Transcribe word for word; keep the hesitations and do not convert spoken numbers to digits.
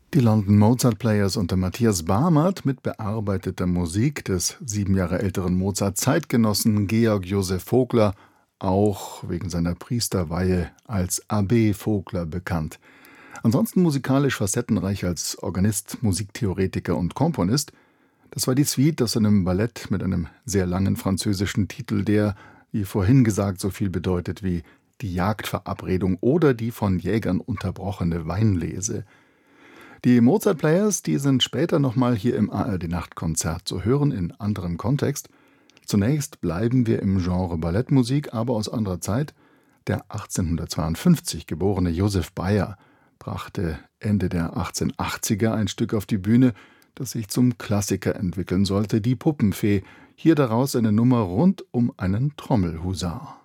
Die London Mozart Players unter Matthias Barmert mit bearbeiteter Musik des sieben Jahre älteren Mozart-Zeitgenossen Georg Joseph Vogler, auch wegen seiner Priesterweihe als Abbé Vogler bekannt. Ansonsten musikalisch facettenreich als Organist, Musiktheoretiker und Komponist. Das war die Suite aus einem Ballett mit einem sehr langen französischen Titel, der, wie vorhin gesagt, so viel bedeutet wie die Jagdverabredung oder die von Jägern unterbrochene Weinlese. Die Mozart Players, die sind später nochmal hier im A R D-Nachtkonzert zu hören, in anderem Kontext. Zunächst bleiben wir im Genre Ballettmusik, aber aus anderer Zeit. Der achtzehnhundertzweiundfünfzig geborene Joseph Beyer brachte Ende der achtzehnhundertachtziger ein Stück auf die Bühne, das sich zum Klassiker entwickeln sollte, die Puppenfee. Hier daraus eine Nummer rund um einen Trommelhusar.